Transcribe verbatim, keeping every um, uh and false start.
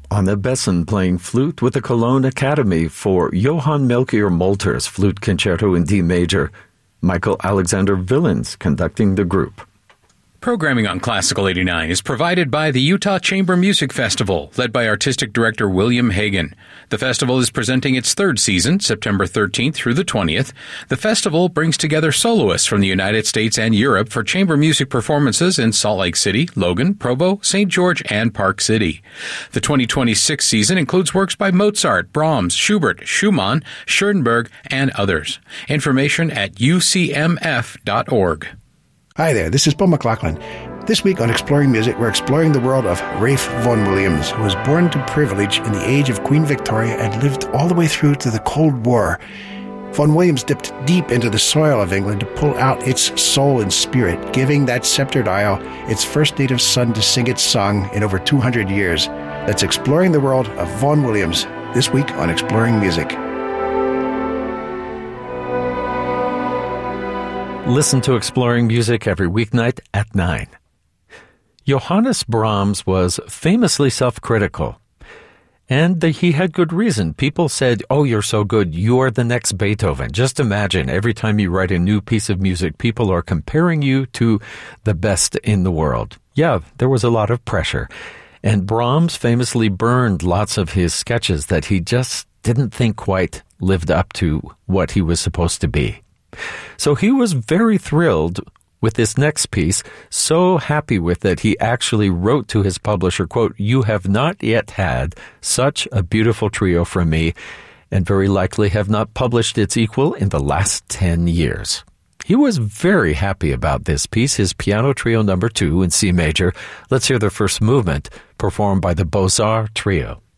Anna Besson playing flute with the Cologne Academy for Johann Melchior Molter's Flute Concerto in D major. Michael Alexander Villens conducting the group. Programming on Classical eighty-nine is provided by the Utah Chamber Music Festival, led by Artistic Director William Hagan. The festival is presenting its third season, September thirteenth through the twentieth. The festival brings together soloists from the United States and Europe for chamber music performances in Salt Lake City, Logan, Provo, Saint George, and Park City. The twenty twenty-six season includes works by Mozart, Brahms, Schubert, Schumann, Schoenberg, and others. Information at u c m f dot org. Hi there, this is Paul McLaughlin. This week on Exploring Music, we're exploring the world of Ralph Vaughan Williams, who was born to privilege in the age of Queen Victoria and lived all the way through to the Cold War. Vaughan Williams dipped deep into the soil of England to pull out its soul and spirit, giving that sceptred isle its first native son to sing its song in over two hundred years. That's Exploring the World of Vaughan Williams, this week on Exploring Music. Listen to Exploring Music every weeknight at nine. Johannes Brahms was famously self-critical, and he had good reason. People said, oh, you're so good, you're the next Beethoven. Just imagine, every time you write a new piece of music, people are comparing you to the best in the world. Yeah, there was a lot of pressure, and Brahms famously burned lots of his sketches that he just didn't think quite lived up to what he was supposed to be. So he was very thrilled with this next piece, so happy with it, he actually wrote to his publisher, quote, "You have not yet had such a beautiful trio from me, and very likely have not published its equal in the last ten years. He was very happy about this piece, his piano trio number two in C major. Let's hear the first movement, performed by the Beaux-Arts Trio.